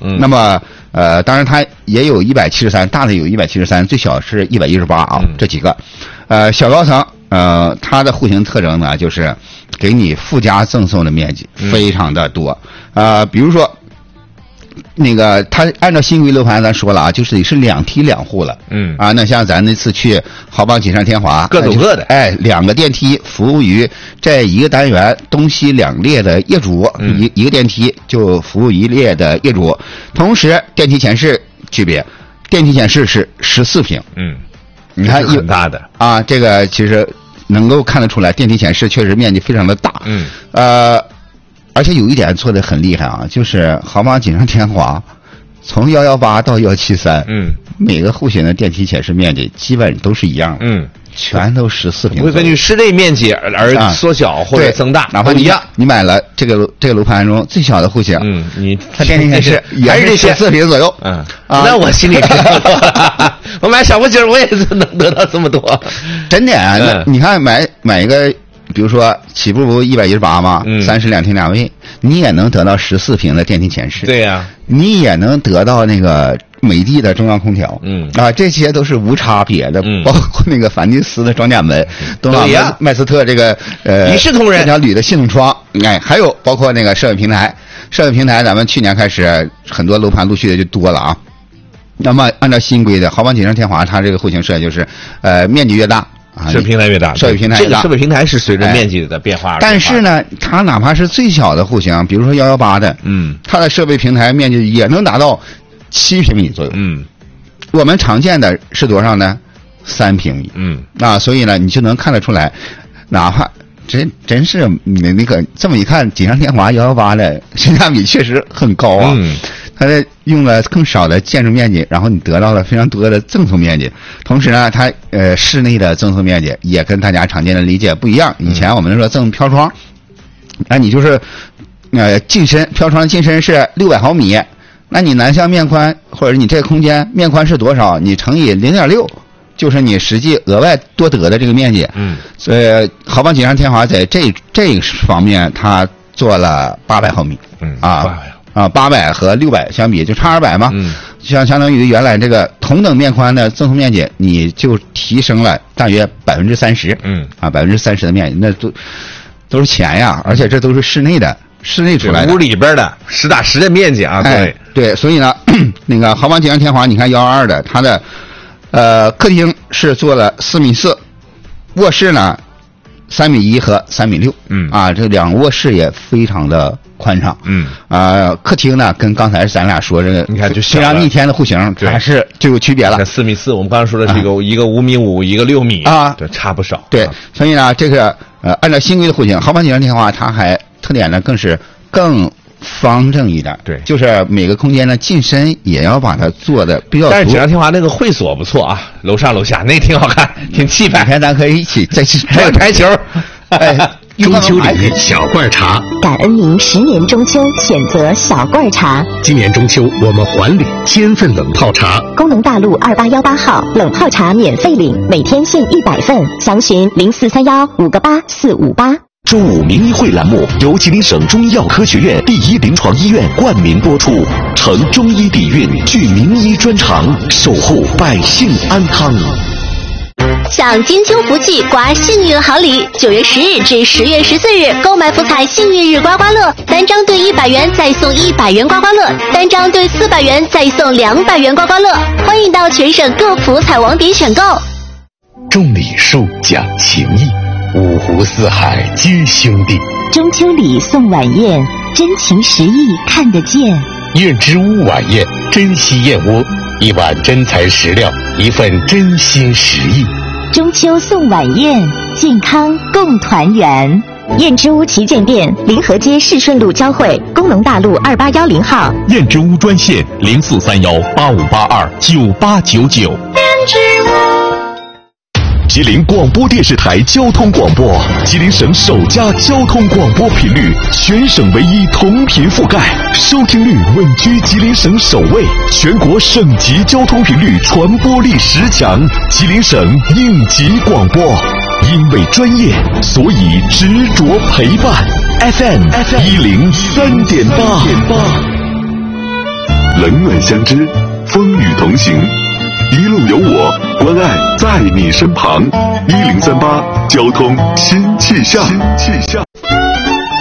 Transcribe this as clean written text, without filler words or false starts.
那么当然它也有173，大的有173，最小是118啊，这几个。小高层它的户型特征呢，就是给你附加赠送的面积非常的多。比如说那个它按照新规楼盘咱说了啊，就是2梯2户了。那像咱那次去豪邦锦上添华， 各走各的 ，2个电梯服务于这一个单元东西2列的业主，一个电梯就服务1列的业主。同时电梯前室区别，电梯前室是14平。你看很大的啊，这个其实能够看得出来，电梯前室确实面积非常的大。而且有一点做得很厉害啊，就是豪邦锦上添华从118到173，每个户型的电梯前室面积基本都是一样的，全都14平， 不会根据室内面积而缩小或者增大， 哪怕一样。你买了这个楼盘中最小的户型，它电梯前室还是这些 14平左右， 那我心里知道，我买小户型我也是能得到这么多， 真的啊！你看买一个。比如说起步不118吗？32厅2卫，你也能得到14平的电梯前室。 对呀， 你也能得到那个美的的中央空调。这些都是无差别的，包括那个凡蒂斯的装甲门，东朗麦斯特这个一视同仁， 这条铝的系统窗，还有包括那个设备平台，咱们去年开始很多楼盘陆续的就多了啊。那么按照新规的豪邦锦上添华，它这个户型设计就是面积越大。 设备平台越大， 设备平台越大， 这个设备平台是随着面积的变化。 但是呢，它哪怕是最小的户型，比如说118的，它的设备平台面积也能达到7平米左右。我们常见的是多少呢？3平米。所以呢，你就能看得出来，哪怕真是你那个这么一看，锦上添华118的性价比确实很高啊。它用了更少的建筑面积，然后你得到了非常多的赠送面积。同时呢，它室内的赠送面积也跟大家常见的理解不一样。以前我们说赠飘窗，你就是进深飘窗进深是600毫米，那你南向面宽或者你这个空间面宽是多少，你乘以0.6。就是你实际额外多得的这个面积。所以豪邦锦上添华在这方面它做了800毫米。800和600相比就差200嘛。相当于原来这个同等面宽的赠送面积，你就提升了大约30%。30%的面积，那都是钱呀，而且这都是室内出来的， 屋里边的实打实的面积啊。 对，所以呢，那个豪邦锦上添华，你看122的，它的客厅是做了4.4米，卧室呢3.1米和3.6米。这2个卧室也非常的宽敞。客厅呢跟刚才咱俩说这个， 你看就非常逆天的户型，还是就有区别了。 4.4米，我们刚才说的是一个5.5米，一个6米啊，这差不少。 对，所以呢，这个按照新规的户型，豪邦锦上添华它还特点呢更方正一点。对，就是每个空间的进深也要把它做的比较。 但是锦上添华那个会所不错啊，楼上楼下那挺好看，挺气派。 改天咱可以一起再去还有台球。 中秋礼小罐茶， 感恩您10年中秋选择小罐茶。 今年中秋我们还礼1000份冷泡茶。 工农大路2818号冷泡茶免费领，每天限100份，详询0431588458。 中午名医会栏目由吉林省中医药科学院第1临床医院冠名播出，承中医底蕴，具名医专长，守护百姓安康。 享金秋福气，刮幸运好礼！9月10日至10月14日，购买福彩幸运日刮刮乐，单张兑100元再送100元刮刮乐，单张兑400元再送200元刮刮乐。欢迎到全省各福彩网点选购。 种礼树讲情义，五湖四海皆兄弟。 中秋礼送晚宴，真情实意看得见。 燕之屋晚宴，珍稀燕窝，1碗真材实料，1份真心实意。 中秋送晚宴，健康共团圆。燕之屋旗舰店，临河街市顺路交汇，工农大路2810号。 燕之屋专线043185829899。 燕之屋。 吉林广播电视台交通广播，吉林省首家交通广播频率，全省唯一同频覆盖，收听率稳居吉林省首位，全国省级交通频率传播力10强，吉林省应急广播。因为专业，所以执着陪伴。FM 103.8。 冷暖相知，风雨同行。一路有我，关爱在你身旁。1038交通新气象。